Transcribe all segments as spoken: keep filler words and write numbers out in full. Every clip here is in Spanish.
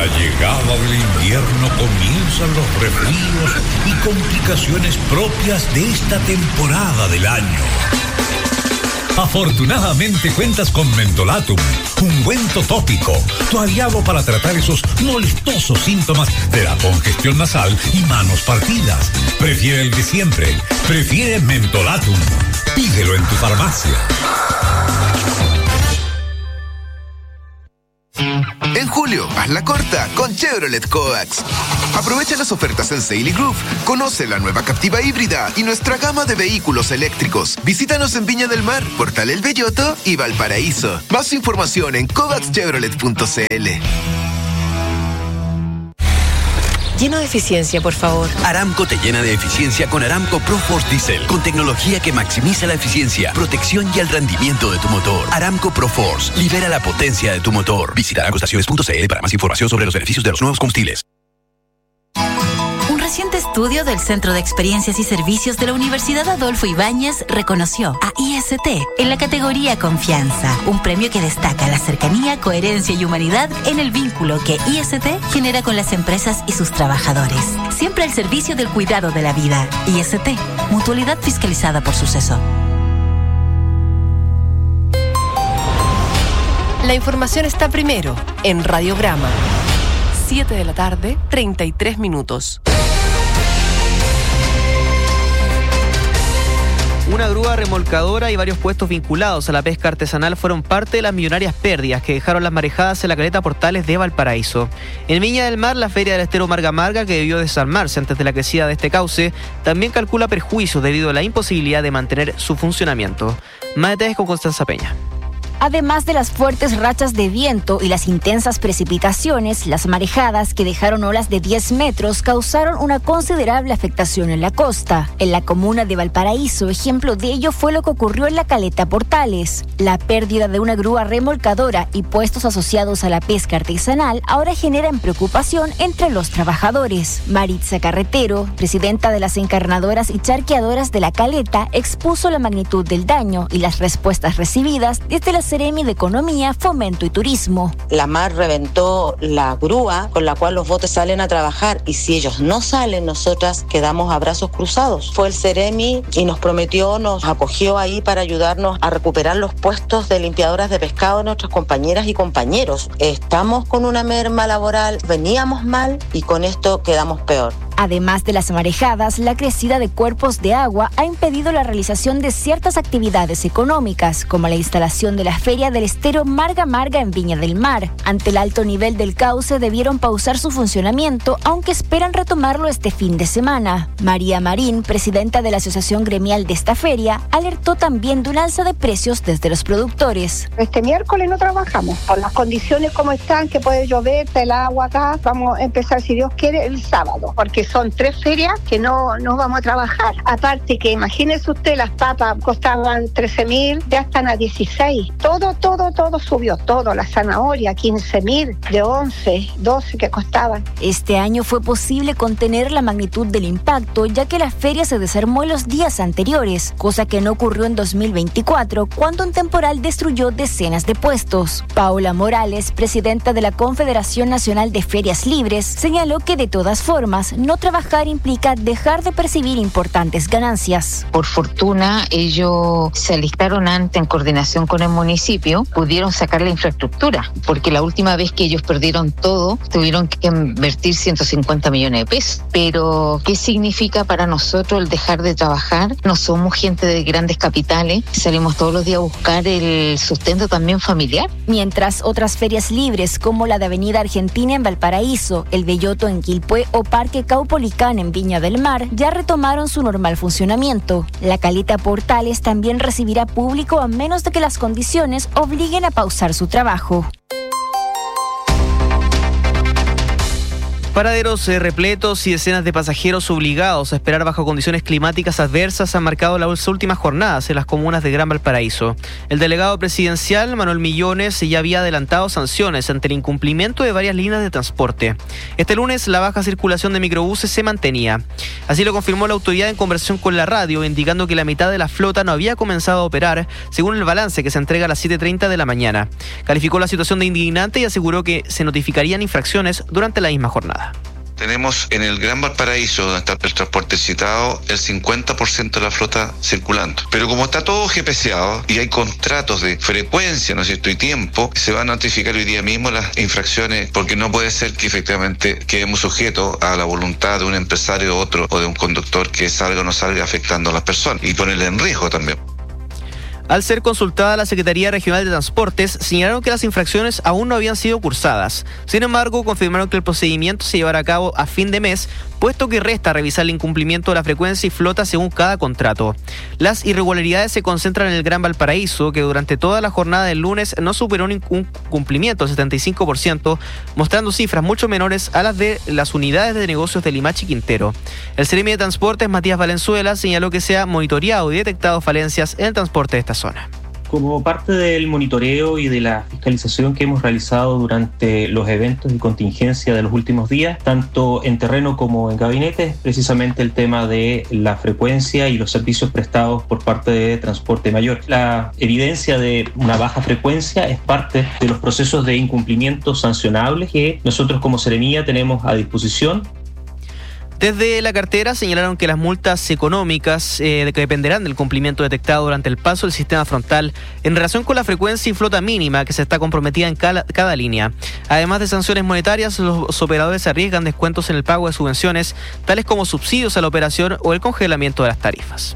la llegada del invierno comienzan los resfríos y complicaciones propias de esta temporada del año. Afortunadamente cuentas con Mentolatum, ungüento tópico, tu aliado para tratar esos molestosos síntomas de la congestión nasal y manos partidas. Prefiere el de siempre, prefiere Mentolatum. Pídelo en tu farmacia. En julio, hazla corta con Chevrolet Coax. Aprovecha las ofertas en Sail Group. Conoce la nueva Captiva híbrida y nuestra gama de vehículos eléctricos. Visítanos en Viña del Mar, Portal El Belloto y Valparaíso. Más información en covax chevrolet punto c l. Lleno de eficiencia, por favor. Aramco te llena de eficiencia con Aramco ProForce Diesel, con tecnología que maximiza la eficiencia, protección y el rendimiento de tu motor. Aramco ProForce, libera la potencia de tu motor. Visita aramco estaciones punto c l para más información sobre los beneficios de los nuevos combustibles. Un reciente estudio del Centro de Experiencias y Servicios de la Universidad Adolfo Ibáñez reconoció a I S T en la categoría Confianza, un premio que destaca la cercanía, coherencia y humanidad en el vínculo que I S T genera con las empresas y sus trabajadores. Siempre al servicio del cuidado de la vida. I S T, mutualidad fiscalizada por Suceso. La información está primero en Radiograma. siete de la tarde, treinta y tres minutos. Una grúa remolcadora y varios puestos vinculados a la pesca artesanal fueron parte de las millonarias pérdidas que dejaron las marejadas en la caleta Portales de Valparaíso. En Viña del Mar, la feria del estero Marga Marga, que debió desarmarse antes de la crecida de este cauce, también calcula perjuicios debido a la imposibilidad de mantener su funcionamiento. Más detalles con Constanza Peña. Además de las fuertes rachas de viento y las intensas precipitaciones, las marejadas que dejaron olas de diez metros causaron una considerable afectación en la costa. En la comuna de Valparaíso, ejemplo de ello fue lo que ocurrió en la caleta Portales. La pérdida de una grúa remolcadora y puestos asociados a la pesca artesanal ahora generan preocupación entre los trabajadores. Maritza Carretero, presidenta de las encarnadoras y charqueadoras de la caleta, expuso la magnitud del daño y las respuestas recibidas desde la Seremi de Economía, Fomento y Turismo. La mar reventó la grúa con la cual los botes salen a trabajar y si ellos no salen, nosotras quedamos a brazos cruzados. Fue el Seremi y nos prometió, nos acogió ahí para ayudarnos a recuperar los puestos de limpiadoras de pescado de nuestras compañeras y compañeros. Estamos con una merma laboral, veníamos mal y con esto quedamos peor. Además de las marejadas, la crecida de cuerpos de agua ha impedido la realización de ciertas actividades económicas, como la instalación de la Feria del Estero Marga Marga en Viña del Mar. Ante el alto nivel del cauce debieron pausar su funcionamiento, aunque esperan retomarlo este fin de semana. María Marín, presidenta de la Asociación Gremial de esta feria, alertó también de un alza de precios desde los productores. Este miércoles no trabajamos, por las condiciones como están, que puede llover, el agua acá, vamos a empezar, si Dios quiere, el sábado, porque son tres ferias que no, no vamos a trabajar. Aparte que imagínese usted, las papas costaban trece mil, ya están a dieciséis. Todo, todo, todo subió, todo. La zanahoria, quince mil, de once, doce que costaban. Este año fue posible contener la magnitud del impacto, ya que la feria se desarmó en los días anteriores, cosa que no ocurrió en dos mil veinticuatro, cuando un temporal destruyó decenas de puestos. Paula Morales, presidenta de la Confederación Nacional de Ferias Libres, señaló que de todas formas, no trabajar implica dejar de percibir importantes ganancias. Por fortuna, ellos se alistaron antes en coordinación con el municipio, pudieron sacar la infraestructura, porque la última vez que ellos perdieron todo, tuvieron que invertir ciento cincuenta millones de pesos. Pero, ¿qué significa para nosotros el dejar de trabajar? No somos gente de grandes capitales, salimos todos los días a buscar el sustento también familiar. Mientras otras ferias libres, como la de Avenida Argentina en Valparaíso, el Belloto en Quilpué o Parque Caupolicán en Viña del Mar, ya retomaron su normal funcionamiento. La caleta Portales también recibirá público a menos de que las condiciones obliguen a pausar su trabajo. Paraderos eh, repletos y decenas de pasajeros obligados a esperar bajo condiciones climáticas adversas han marcado las últimas jornadas en las comunas de Gran Valparaíso. El delegado presidencial, Manuel Millones, ya había adelantado sanciones ante el incumplimiento de varias líneas de transporte. Este lunes la baja circulación de microbuses se mantenía. Así lo confirmó la autoridad en conversación con la radio, indicando que la mitad de la flota no había comenzado a operar, según el balance que se entrega a las siete treinta de la mañana. Calificó la situación de indignante y aseguró que se notificarían infracciones durante la misma jornada. Tenemos en el Gran Valparaíso, donde está el transporte citado, el cincuenta por ciento de la flota circulando. Pero como está todo GPSeado y hay contratos de frecuencia, ¿no es cierto?, y tiempo, se va a notificar hoy día mismo las infracciones, porque no puede ser que efectivamente quedemos sujetos a la voluntad de un empresario, otro o de un conductor que salga o no salga afectando a las personas y ponerle en riesgo también. Al ser consultada la Secretaría Regional de Transportes, señalaron que las infracciones aún no habían sido cursadas. Sin embargo, confirmaron que el procedimiento se llevará a cabo a fin de mes, puesto que resta revisar el incumplimiento de la frecuencia y flota según cada contrato. Las irregularidades se concentran en el Gran Valparaíso, que durante toda la jornada del lunes no superó un cumplimiento del setenta y cinco por ciento, mostrando cifras mucho menores a las de las unidades de negocios de Limache y Quintero. El Seremi de Transportes, Matías Valenzuela, señaló que se ha monitoreado y detectado falencias en el transporte de esta zona. Como parte del monitoreo y de la fiscalización que hemos realizado durante los eventos y contingencia de los últimos días, tanto en terreno como en gabinete, precisamente el tema de la frecuencia y los servicios prestados por parte de Transporte Mayor. La evidencia de una baja frecuencia es parte de los procesos de incumplimiento sancionables que nosotros como Seremía tenemos a disposición. Desde la cartera señalaron que las multas económicas eh, que dependerán del cumplimiento detectado durante el paso del sistema frontal en relación con la frecuencia y flota mínima que se está comprometida en cada, cada línea. Además de sanciones monetarias, los operadores arriesgan descuentos en el pago de subvenciones, tales como subsidios a la operación o el congelamiento de las tarifas.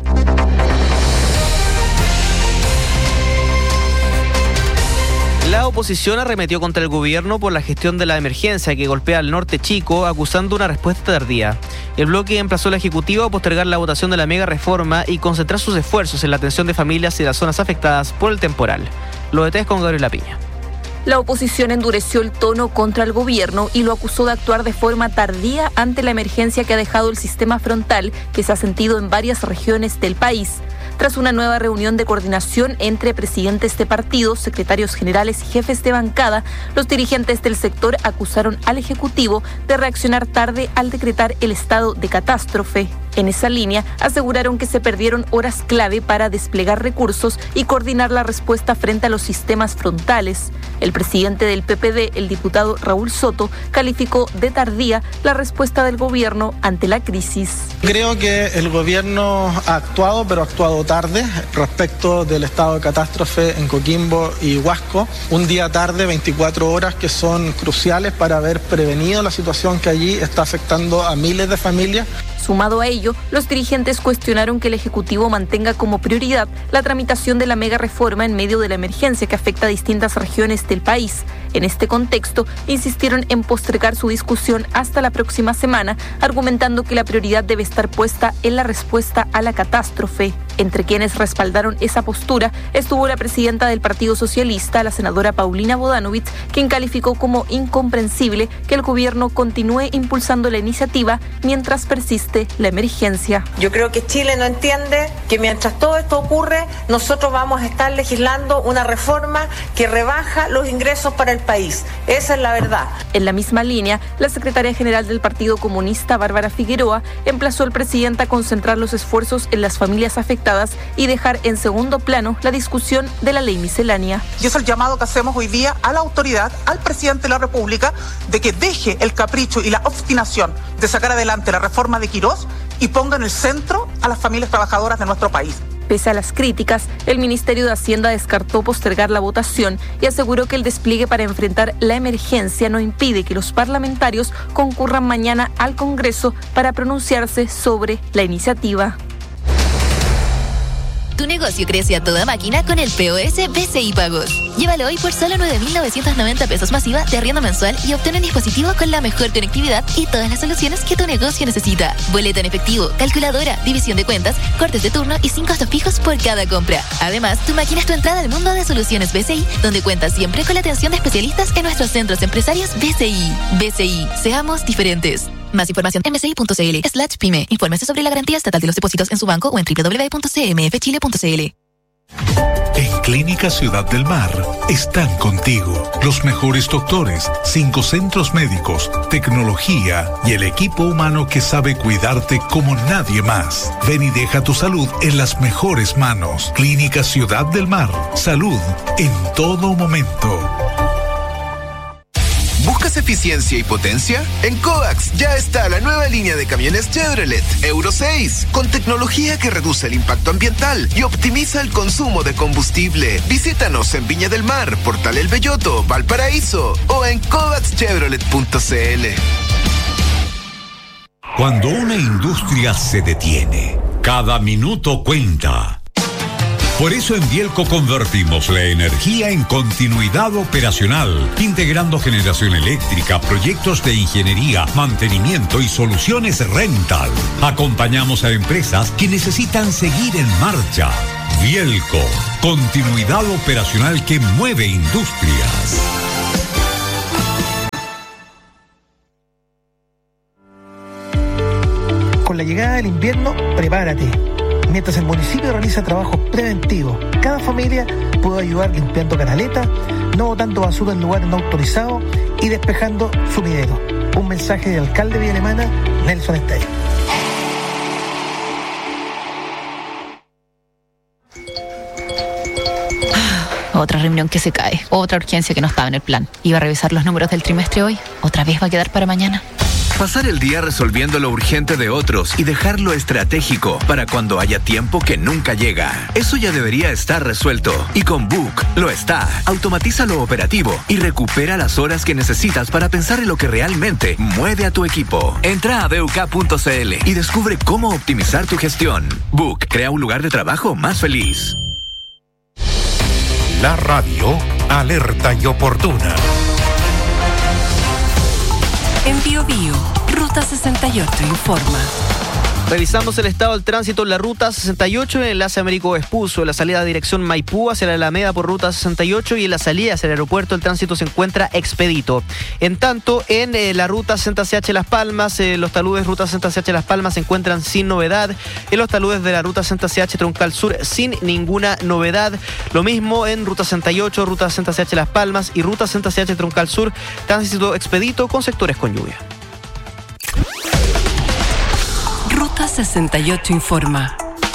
La oposición arremetió contra el gobierno por la gestión de la emergencia que golpea al norte chico, acusando una respuesta tardía. El bloque emplazó al Ejecutivo a postergar la votación de la mega reforma y concentrar sus esfuerzos en la atención de familias y las zonas afectadas por el temporal. Lo detalles con Gabriela Piña. La oposición endureció el tono contra el gobierno y lo acusó de actuar de forma tardía ante la emergencia que ha dejado el sistema frontal, que se ha sentido en varias regiones del país. Tras una nueva reunión de coordinación entre presidentes de partidos, secretarios generales y jefes de bancada, los dirigentes del sector acusaron al Ejecutivo de reaccionar tarde al decretar el estado de catástrofe. En esa línea, aseguraron que se perdieron horas clave para desplegar recursos y coordinar la respuesta frente a los sistemas frontales. El presidente del P P D, el diputado Raúl Soto, calificó de tardía la respuesta del gobierno ante la crisis. Creo que el gobierno ha actuado, pero ha actuado tarde respecto del estado de catástrofe en Coquimbo y Huasco. Un día tarde, veinticuatro horas que son cruciales para haber prevenido la situación que allí está afectando a miles de familias. Sumado a ello, los dirigentes cuestionaron que el Ejecutivo mantenga como prioridad la tramitación de la mega reforma en medio de la emergencia que afecta a distintas regiones del país. En este contexto, insistieron en postergar su discusión hasta la próxima semana, argumentando que la prioridad debe estar puesta en la respuesta a la catástrofe. Entre quienes respaldaron esa postura estuvo la presidenta del Partido Socialista, la senadora Paulina Bodanovich, quien calificó como incomprensible que el gobierno continúe impulsando la iniciativa mientras persiste la emergencia. Yo creo que Chile no entiende que mientras todo esto ocurre, nosotros vamos a estar legislando una reforma que rebaja los ingresos para el país. Esa es la verdad. En la misma línea, la secretaria general del Partido Comunista, Bárbara Figueroa, emplazó al presidente a concentrar los esfuerzos en las familias afectadas y dejar en segundo plano la discusión de la ley miscelánea. Y es el llamado que hacemos hoy día a la autoridad, al presidente de la República, de que deje el capricho y la obstinación de sacar adelante la reforma de Quirós y ponga en el centro a las familias trabajadoras de nuestro país. Pese a las críticas, el Ministerio de Hacienda descartó postergar la votación y aseguró que el despliegue para enfrentar la emergencia no impide que los parlamentarios concurran mañana al Congreso para pronunciarse sobre la iniciativa. Tu negocio crece a toda máquina con el P O S B C I Pagos. Llévalo hoy por solo nueve mil novecientos noventa pesos masiva de arriendo mensual y obtén un dispositivo con la mejor conectividad y todas las soluciones que tu negocio necesita. Boleta en efectivo, calculadora, división de cuentas, cortes de turno y sin costos fijos por cada compra. Además, tu máquina es tu entrada al mundo de soluciones B C I, donde cuentas siempre con la atención de especialistas en nuestros centros empresarios B C I. B C I, seamos diferentes. Más información en bci.cl slash pyme. Infórmese sobre la garantía estatal de los depósitos en su banco o en doble u doble u doble u punto c m f chile punto c l. En Clínica Ciudad del Mar están contigo los mejores doctores, cinco centros médicos, tecnología y el equipo humano que sabe cuidarte como nadie más. Ven y deja tu salud en las mejores manos. Clínica Ciudad del Mar. Salud en todo momento. ¿Buscas eficiencia y potencia? En Coax ya está la nueva línea de camiones Chevrolet Euro seis, con tecnología que reduce el impacto ambiental y optimiza el consumo de combustible. Visítanos en Viña del Mar, Portal El Belloto, Valparaíso o en coax chevrolet punto c l. Cuando una industria se detiene, cada minuto cuenta. Por eso en Bielco convertimos la energía en continuidad operacional, integrando generación eléctrica, proyectos de ingeniería, mantenimiento y soluciones rental. Acompañamos a empresas que necesitan seguir en marcha. Bielco, continuidad operacional que mueve industrias. Con la llegada del invierno, prepárate. Mientras el municipio realiza trabajos preventivos, cada familia puede ayudar limpiando canaletas, no botando basura en lugares no autorizados y despejando sumideros. Un mensaje del alcalde de Villa Alemana, Nelson Estella. Otra reunión que se cae, otra urgencia que no estaba en el plan. Iba a revisar los números del trimestre hoy, otra vez va a quedar para mañana. Pasar el día resolviendo lo urgente de otros y dejar lo estratégico para cuando haya tiempo que nunca llega. Eso ya debería estar resuelto. Y con Book lo está. Automatiza lo operativo y recupera las horas que necesitas para pensar en lo que realmente mueve a tu equipo. Entra a b u k punto c l y descubre cómo optimizar tu gestión. Book crea un lugar de trabajo más feliz. La radio alerta y oportuna. En Bio Bio, Ruta sesenta y ocho informa. Revisamos el estado del tránsito en la Ruta sesenta y ocho en el enlace Américo Vespucio, en la salida de dirección Maipú hacia la Alameda por Ruta sesenta y ocho y en la salida hacia el aeropuerto el tránsito se encuentra expedito. En tanto, en eh, la Ruta sesenta C H Las Palmas, eh, los taludes Ruta sesenta C H Las Palmas se encuentran sin novedad. En los taludes de la Ruta sesenta C H Troncal Sur sin ninguna novedad. Lo mismo en Ruta sesenta y ocho, Ruta sesenta C H Las Palmas y Ruta sesenta C H Troncal Sur, tránsito expedito con sectores con lluvia. Ruta sesenta y ocho informa.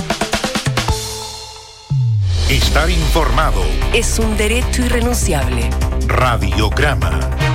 Estar informado Es un derecho irrenunciable. Radiograma.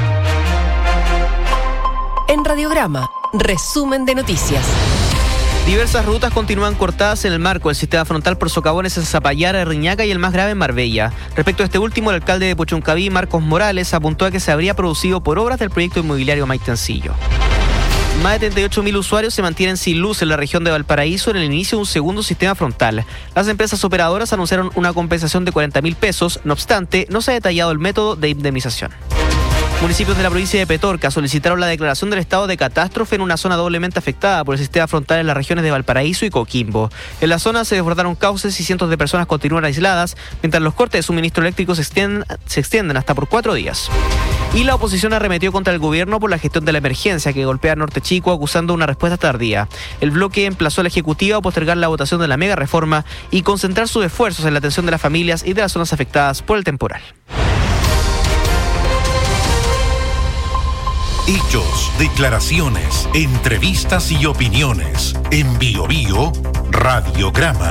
En Radiograma, resumen de noticias. Diversas rutas continúan cortadas en el marco del sistema frontal por socavones en Zapallara, Riñaca y el más grave en Marbella. Respecto a este último, el alcalde de Puchuncaví, Marcos Morales, apuntó a que se habría producido por obras del proyecto inmobiliario Maitencillo. Más de treinta y ocho mil usuarios se mantienen sin luz en la región de Valparaíso en el inicio de un segundo sistema frontal. Las empresas operadoras anunciaron una compensación de cuarenta mil pesos, no obstante, no se ha detallado el método de indemnización. Municipios de la provincia de Petorca solicitaron la declaración del estado de catástrofe en una zona doblemente afectada por el sistema frontal en las regiones de Valparaíso y Coquimbo. En la zona se desbordaron cauces y cientos de personas continúan aisladas, mientras los cortes de suministro eléctrico se extienden, se extienden hasta por cuatro días. Y la oposición arremetió contra el gobierno por la gestión de la emergencia que golpea a Norte Chico, acusando una respuesta tardía. El bloque emplazó a la Ejecutiva a postergar la votación de la mega reforma y concentrar sus esfuerzos en la atención de las familias y de las zonas afectadas por el temporal. Hechos, declaraciones, entrevistas y opiniones. En Bio Bio, Radiograma.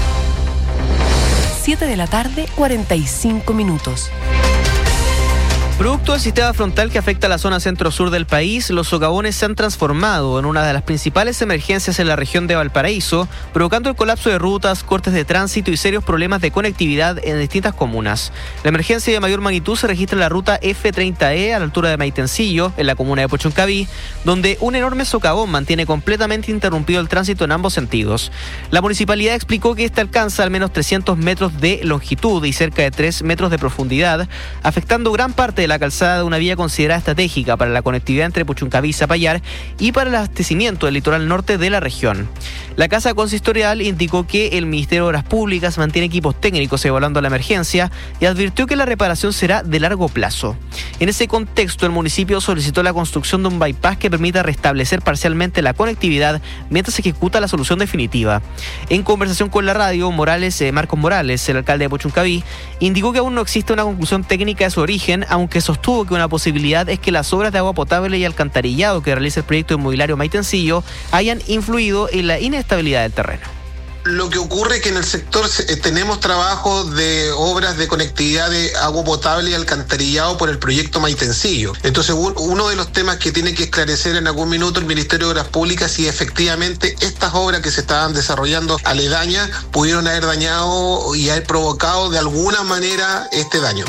siete de la tarde, cuarenta y cinco minutos. Producto del sistema frontal que afecta a la zona centro-sur del país, los socavones se han transformado en una de las principales emergencias en la región de Valparaíso, provocando el colapso de rutas, cortes de tránsito y serios problemas de conectividad en distintas comunas. La emergencia de mayor magnitud se registra en la ruta F treinta E a la altura de Maitencillo, en la comuna de Puchuncaví, donde un enorme socavón mantiene completamente interrumpido el tránsito en ambos sentidos. La municipalidad explicó que este alcanza al menos trescientos metros de longitud y cerca de tres metros de profundidad, afectando gran parte de la calzada de una vía considerada estratégica para la conectividad entre Puchuncaví y Zapallar y para el abastecimiento del litoral norte de la región. La Casa Consistorial indicó que el Ministerio de Obras Públicas mantiene equipos técnicos evaluando la emergencia y advirtió que la reparación será de largo plazo. En ese contexto, el municipio solicitó la construcción de un bypass que permita restablecer parcialmente la conectividad mientras se ejecuta la solución definitiva. En conversación con la radio, Morales, eh, Marcos Morales, el alcalde de Puchuncaví, indicó que aún no existe una conclusión técnica de su origen, aunque sostuvo que una posibilidad es que las obras de agua potable y alcantarillado que realiza el proyecto inmobiliario Maitencillo hayan influido en la inestabilidad del terreno. Lo que ocurre es que en el sector tenemos trabajo de obras de conectividad de agua potable y alcantarillado por el proyecto Maitencillo. Entonces, uno de los temas que tiene que esclarecer en algún minuto el Ministerio de Obras Públicas si efectivamente estas obras que se estaban desarrollando aledañas pudieron haber dañado y haber provocado de alguna manera este daño.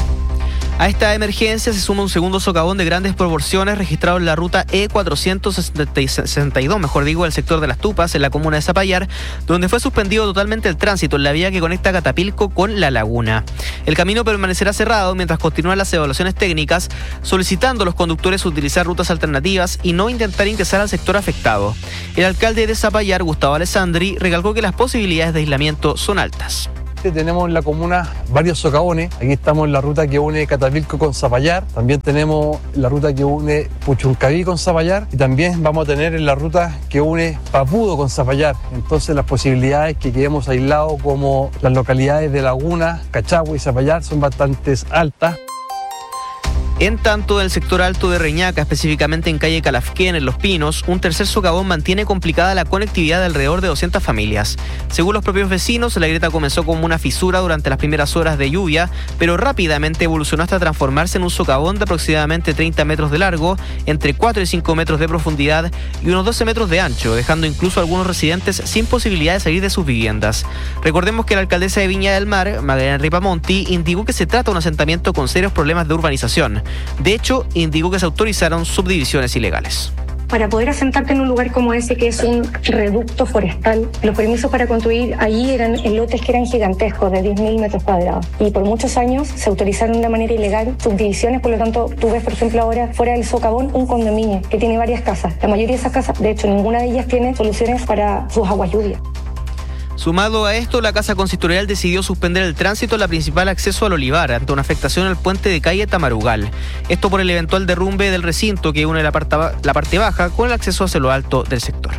A esta emergencia se suma un segundo socavón de grandes proporciones registrado en la ruta E cuatrocientos sesenta y dos, mejor digo, el sector de Las Tupas, en la comuna de Zapallar, donde fue suspendido totalmente el tránsito en la vía que conecta Catapilco con La Laguna. El camino permanecerá cerrado mientras continúan las evaluaciones técnicas, solicitando a los conductores utilizar rutas alternativas y no intentar ingresar al sector afectado. El alcalde de Zapallar, Gustavo Alessandri, recalcó que las posibilidades de aislamiento son altas. Tenemos en la comuna varios socavones. Aquí estamos en la ruta que une Catapilco con Zapallar. También tenemos la ruta que une Puchuncaví con Zapallar. Y también vamos a tener en la ruta que une Papudo con Zapallar. Entonces las posibilidades que quedemos aislados como las localidades de Laguna, Cachagua y Zapallar son bastante altas. En tanto, en el sector alto de Reñaca, específicamente en calle Calafquén, en Los Pinos, un tercer socavón mantiene complicada la conectividad de alrededor de doscientas familias. Según los propios vecinos, la grieta comenzó como una fisura durante las primeras horas de lluvia, pero rápidamente evolucionó hasta transformarse en un socavón de aproximadamente treinta metros de largo, entre cuatro y cinco metros de profundidad y unos doce metros de ancho, dejando incluso a algunos residentes sin posibilidad de salir de sus viviendas. Recordemos que la alcaldesa de Viña del Mar, Magdalena Ripamonti, indicó que se trata de un asentamiento con serios problemas de urbanización. De hecho, indicó que se autorizaron subdivisiones ilegales. Para poder asentarte en un lugar como ese, que es un reducto forestal, los permisos para construir ahí eran en lotes que eran gigantescos, de diez mil metros cuadrados. Y por muchos años se autorizaron de manera ilegal subdivisiones, por lo tanto, tú ves, por ejemplo, ahora fuera del socavón un condominio que tiene varias casas. La mayoría de esas casas, de hecho, ninguna de ellas tiene soluciones para sus aguas lluvias. Sumado a esto, la Casa Consistorial decidió suspender el tránsito en la principal acceso al Olivar ante una afectación al puente de calle Tamarugal. Esto por el eventual derrumbe del recinto que une la parte, la parte baja con el acceso hacia lo alto del sector.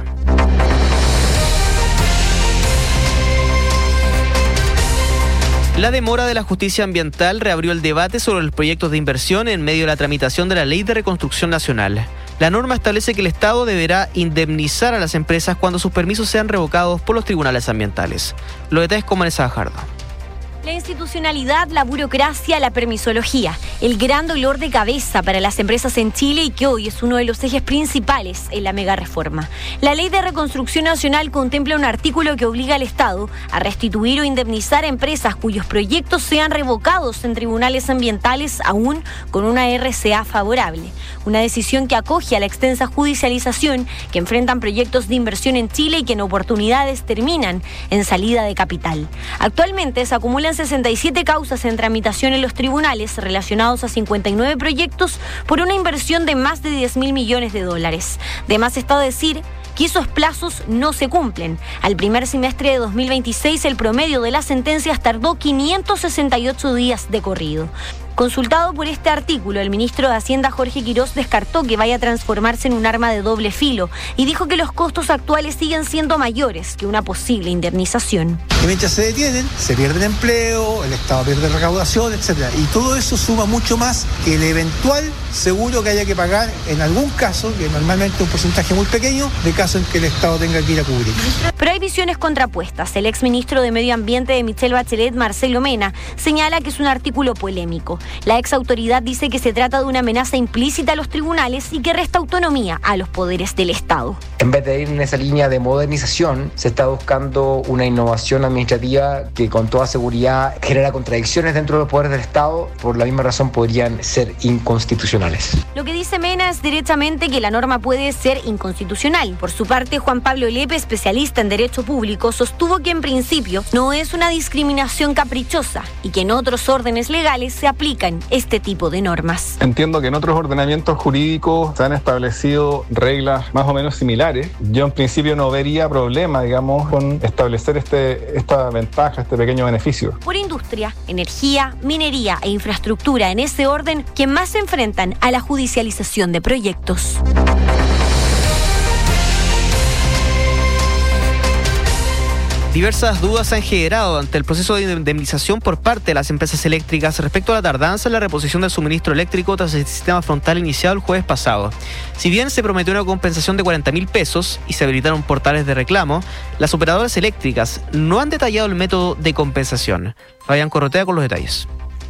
La demora de la justicia ambiental reabrió el debate sobre los proyectos de inversión en medio de la tramitación de la Ley de Reconstrucción Nacional. La norma establece que el Estado deberá indemnizar a las empresas cuando sus permisos sean revocados por los tribunales ambientales. Los detalles con Vanessa Gajardo. La institucionalidad, la burocracia, la permisología, el gran dolor de cabeza para las empresas en Chile y que hoy es uno de los ejes principales en la mega reforma. La Ley de Reconstrucción Nacional contempla un artículo que obliga al Estado a restituir o indemnizar a empresas cuyos proyectos sean revocados en tribunales ambientales aún con una R C A favorable. Una decisión que acoge a la extensa judicialización que enfrentan proyectos de inversión en Chile y que en oportunidades terminan en salida de capital. Actualmente se acumulan sesenta y siete causas en tramitación en los tribunales relacionados a cincuenta y nueve proyectos por una inversión de más de diez mil millones de dólares. De más está decir que esos plazos no se cumplen. Al primer semestre de dos mil veintiséis, el promedio de las sentencias tardó quinientos sesenta y ocho días de corrido. Consultado por este artículo, el ministro de Hacienda, Jorge Quirós, descartó que vaya a transformarse en un arma de doble filo y dijo que los costos actuales siguen siendo mayores que una posible indemnización. Y mientras se detienen, se pierde el empleo, el Estado pierde recaudación, etcétera. Y todo eso suma mucho más que el eventual seguro que haya que pagar en algún caso, que normalmente es un porcentaje muy pequeño, de caso en que el Estado tenga que ir a cubrir. Pero hay visiones contrapuestas. El exministro de Medio Ambiente de Michelle Bachelet, Marcelo Mena, señala que es un artículo polémico. La ex autoridad dice que se trata de una amenaza implícita a los tribunales y que resta autonomía a los poderes del Estado. En vez de ir en esa línea de modernización, se está buscando una innovación administrativa que con toda seguridad genera contradicciones dentro de los poderes del Estado. Por la misma razón podrían ser inconstitucionales. Lo que dice Mena es directamente que la norma puede ser inconstitucional. Por su parte, Juan Pablo Lepe, especialista en Derecho Público, sostuvo que en principio no es una discriminación caprichosa y que en otros órdenes legales se aplican este tipo de normas. Entiendo que en otros ordenamientos jurídicos se han establecido reglas más o menos similares. Yo en principio no vería problema, digamos, con establecer este, esta ventaja, este pequeño beneficio. Por industria, energía, minería e infraestructura en ese orden, que más se enfrentan a la judicialización de proyectos. Diversas dudas se han generado ante el proceso de indemnización por parte de las empresas eléctricas respecto a la tardanza en la reposición del suministro eléctrico tras el sistema frontal iniciado el jueves pasado. Si bien se prometió una compensación de cuarenta mil pesos y se habilitaron portales de reclamo, las operadoras eléctricas no han detallado el método de compensación. Fabián Corrotea con los detalles.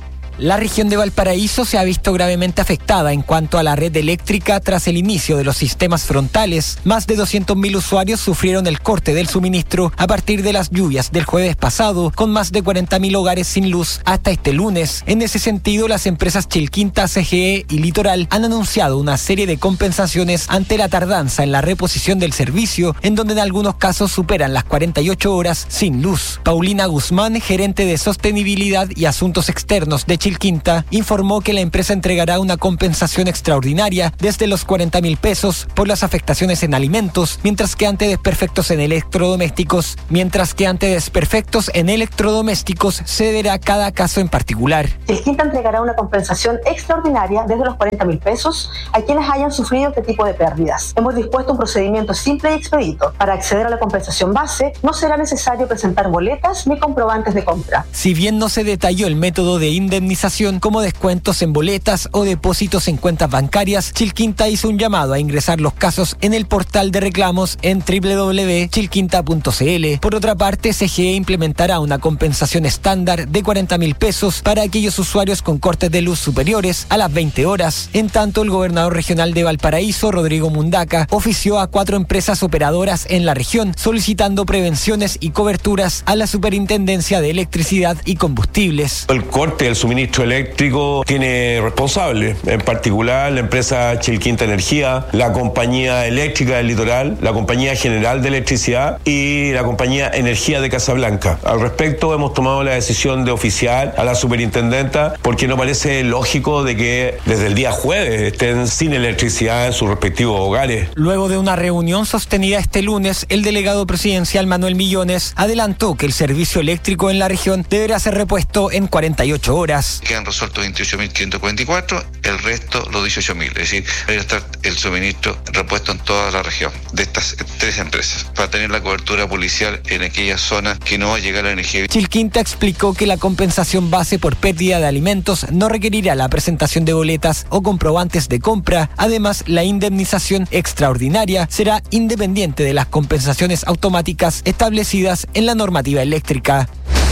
La región de Valparaíso se ha visto gravemente afectada en cuanto a la red eléctrica tras el inicio de los sistemas frontales. Más de doscientos mil usuarios sufrieron el corte del suministro a partir de las lluvias del jueves pasado, con más de cuarenta mil hogares sin luz hasta este lunes. En ese sentido, las empresas Chilquinta, C G E y Litoral han anunciado una serie de compensaciones ante la tardanza en la reposición del servicio, en donde en algunos casos superan las cuarenta y ocho horas sin luz. Paulina Guzmán, gerente de Sostenibilidad y Asuntos Externos de Chilquinta, informó que la empresa entregará una compensación extraordinaria desde los cuarenta mil pesos por las afectaciones en alimentos, mientras que ante desperfectos en electrodomésticos, mientras que ante desperfectos en electrodomésticos se verá cada caso en particular. Chilquinta entregará una compensación extraordinaria desde los cuarenta mil pesos a quienes hayan sufrido este tipo de pérdidas. Hemos dispuesto un procedimiento simple y expedito. Para acceder a la compensación base, no será necesario presentar boletas ni comprobantes de compra. Si bien no se detalló el método de indemnización como descuentos en boletas o depósitos en cuentas bancarias, Chilquinta hizo un llamado a ingresar los casos en el portal de reclamos en doble u doble u doble u punto chilquinta punto c l. Por otra parte, C G E implementará una compensación estándar de cuarenta mil pesos para aquellos usuarios con cortes de luz superiores a las veinte horas. En tanto, el gobernador regional de Valparaíso, Rodrigo Mundaca, ofició a cuatro empresas operadoras en la región solicitando prevenciones y coberturas a la Superintendencia de Electricidad y Combustibles. El corte del suministro eléctrico tiene responsable, en particular la empresa Chilquinta Energía, la compañía eléctrica del Litoral, la compañía general de electricidad y la compañía Energía de Casablanca. Al respecto, hemos tomado la decisión de oficiar a la superintendenta porque no parece lógico de que desde el día jueves estén sin electricidad en sus respectivos hogares. Luego de una reunión sostenida este lunes, el delegado presidencial Manuel Millones adelantó que el servicio eléctrico en la región deberá ser repuesto en cuarenta y ocho horas. Quedan resueltos veintiocho mil quinientos cuarenta y cuatro, el resto los dieciocho mil, es decir, debe estar el suministro repuesto en toda la región de estas tres empresas para tener la cobertura policial en aquellas zonas que no va a llegar la energía. Chilquinta explicó que la compensación base por pérdida de alimentos no requerirá la presentación de boletas o comprobantes de compra. Además, la indemnización extraordinaria será independiente de las compensaciones automáticas establecidas en la normativa eléctrica.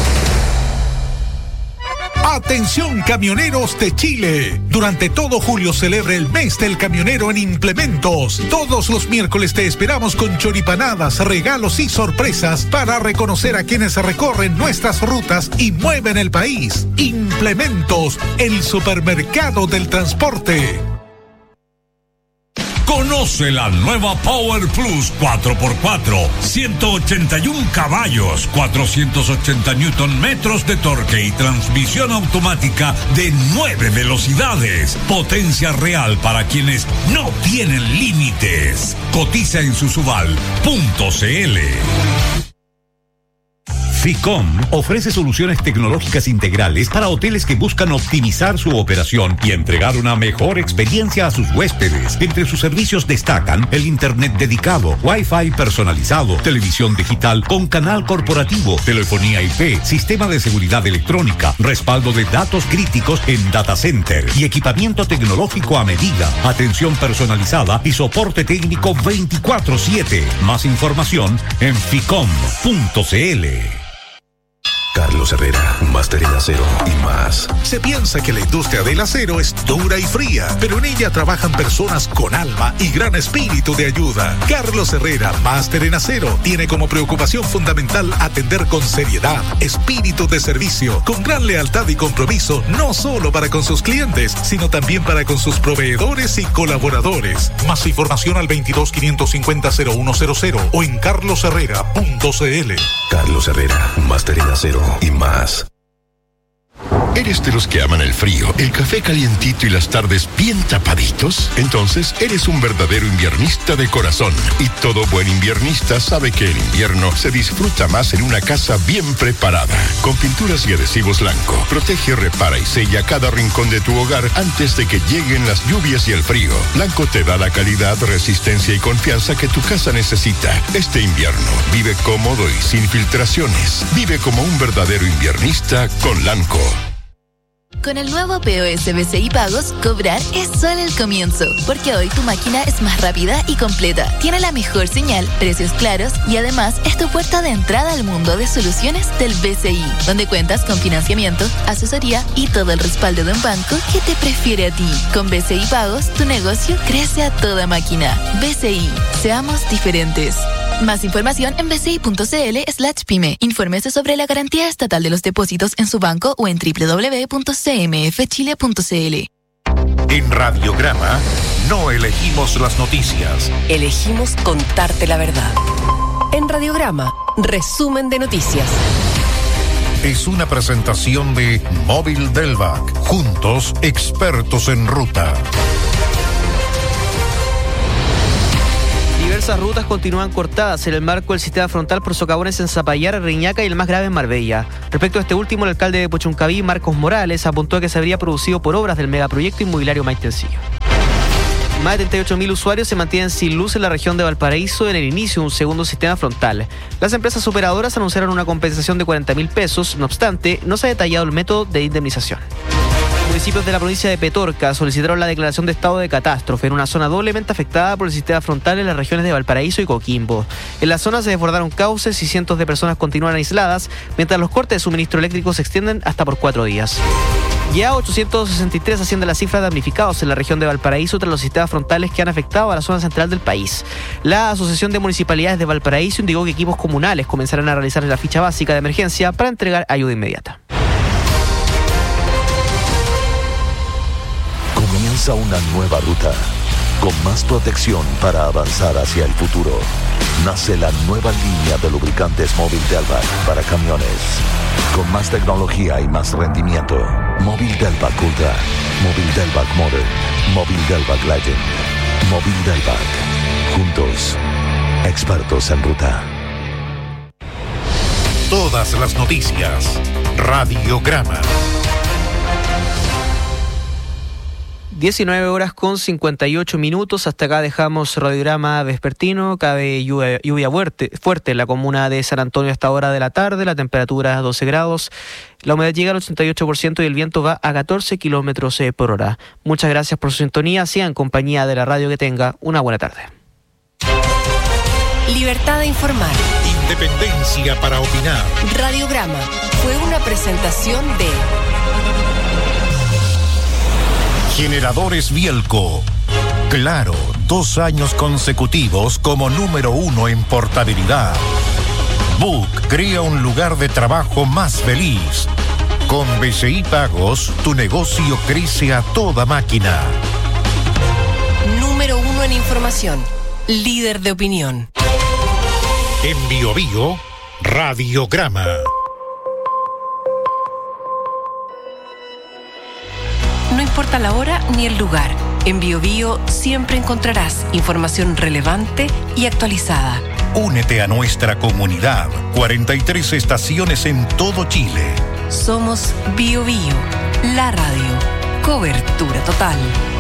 Atención camioneros de Chile. Durante todo julio celebra el mes del camionero en Implementos. Todos los miércoles te esperamos con choripanadas, regalos y sorpresas para reconocer a quienes recorren nuestras rutas y mueven el país. Implementos, el supermercado del transporte. Conoce la nueva Power Plus cuatro por cuatro, ciento ochenta y uno caballos, cuatrocientos ochenta newton metros de torque y transmisión automática de nueve velocidades. Potencia real para quienes no tienen límites. Cotiza en susuval punto c l. Ficom ofrece soluciones tecnológicas integrales para hoteles que buscan optimizar su operación y entregar una mejor experiencia a sus huéspedes. Entre sus servicios destacan el internet dedicado, Wi-Fi personalizado, televisión digital con canal corporativo, telefonía I P, sistema de seguridad electrónica, respaldo de datos críticos en data center y equipamiento tecnológico a medida, atención personalizada y soporte técnico veinticuatro siete. Más información en ficom punto c l. Carlos Herrera, Máster en Acero y más. Se piensa que la industria del acero es dura y fría, pero en ella trabajan personas con alma y gran espíritu de ayuda. Carlos Herrera, Máster en Acero, tiene como preocupación fundamental atender con seriedad, espíritu de servicio, con gran lealtad y compromiso, no solo para con sus clientes, sino también para con sus proveedores y colaboradores. Más información al veintidós quinientos cincuenta cero uno cero cero o en carlos herrera punto c l. Carlos Herrera, Máster en Acero y más. ¿Eres de los que aman el frío, el café calientito y las tardes bien tapaditos? Entonces eres un verdadero inviernista de corazón. Y todo buen inviernista sabe que el invierno se disfruta más en una casa bien preparada. Con pinturas y adhesivos Lanco, protege, repara y sella cada rincón de tu hogar antes de que lleguen las lluvias y el frío. Lanco te da la calidad, resistencia y confianza que tu casa necesita. Este invierno, vive cómodo y sin filtraciones. Vive como un verdadero inviernista con Lanco. Con el nuevo P O S B C I Pagos, cobrar es solo el comienzo, porque hoy tu máquina es más rápida y completa, tiene la mejor señal, precios claros y además es tu puerta de entrada al mundo de soluciones del B C I, donde cuentas con financiamiento, asesoría y todo el respaldo de un banco que te prefiere a ti. Con B C I Pagos, tu negocio crece a toda máquina. B C I, seamos diferentes. Más información en bci.cl slash pyme. Infórmese sobre la garantía estatal de los depósitos en su banco o en doble u doble u doble u punto c m f chile punto c l. En Radiograma no elegimos las noticias. Elegimos contarte la verdad. En Radiograma, resumen de noticias. Es una presentación de Móvil Delvac. Juntos, expertos en ruta. Diversas rutas continúan cortadas en el marco del sistema frontal por socavones en Zapallar, Reñaca y el más grave en Marbella. Respecto a este último, el alcalde de Puchuncaví, Marcos Morales, apuntó que se habría producido por obras del megaproyecto inmobiliario Maitencillo. Más de treinta y ocho mil usuarios se mantienen sin luz en la región de Valparaíso en el inicio de un segundo sistema frontal. Las empresas operadoras anunciaron una compensación de cuarenta mil pesos, no obstante, no se ha detallado el método de indemnización. Municipios de la provincia de Petorca solicitaron la declaración de estado de catástrofe en una zona doblemente afectada por el sistema frontal en las regiones de Valparaíso y Coquimbo. En la zona se desbordaron cauces y cientos de personas continúan aisladas, mientras los cortes de suministro eléctrico se extienden hasta por cuatro días. Ya ochocientos sesenta y tres asciende la cifra de damnificados en la región de Valparaíso tras los sistemas frontales que han afectado a la zona central del país. La Asociación de Municipalidades de Valparaíso indicó que equipos comunales comenzarán a realizar la ficha básica de emergencia para entregar ayuda inmediata. Comienza una nueva ruta, con más protección para avanzar hacia el futuro. Nace la nueva línea de lubricantes Móvil Delvac para camiones, con más tecnología y más rendimiento. Móvil Delvac Ultra, Móvil Delvac Modern, Móvil Delvac Legend, Móvil Delvac. Juntos, expertos en ruta. Todas las noticias. Radiograma. diecinueve horas con cincuenta y ocho minutos. Hasta acá dejamos Radiograma vespertino. Cabe lluvia, lluvia fuerte, fuerte en la comuna de San Antonio a esta hora de la tarde. La temperatura es doce grados. La humedad llega al ochenta y ocho por ciento y el viento va a catorce kilómetros por hora. Muchas gracias por su sintonía. Sea en compañía de la radio. Que tenga una buena tarde. Libertad de informar. Independencia para opinar. Radiograma fue una presentación de Generadores Bielco. Claro, dos años consecutivos como número uno en portabilidad. Book crea un lugar de trabajo más feliz. Con B C I Pagos, tu negocio crece a toda máquina. Número uno en información. Líder de opinión. En Bio Bio, Radiograma. No importa la hora ni el lugar. En Bio Bio siempre encontrarás información relevante y actualizada. Únete a nuestra comunidad. cuarenta y tres estaciones en todo Chile. Somos Bio Bio, la radio. Cobertura total.